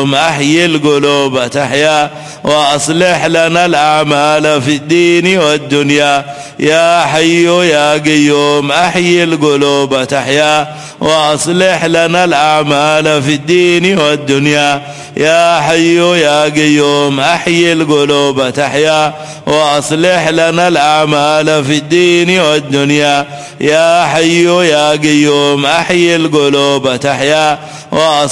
قيوم أحيي القلوب تحيا وأصلح لنا الأعمال في الدين والدنيا يا حي يا قيوم أحيي القلوب تحيا وأصلح لنا الأعمال في الدين والدنيا يا حي يا قيوم أحيي القلوب تحيا وأصلح لنا الأعمال في الدين والدنيا يا حي يا قيوم أحيي القلوب تحيا وأصلح